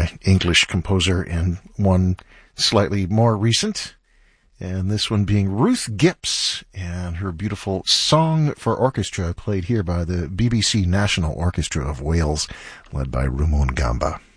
English composer, and one slightly more recent. And this one being Ruth Gipps and her beautiful Song for Orchestra, played here by the BBC National Orchestra of Wales, led by Rumon Gamba.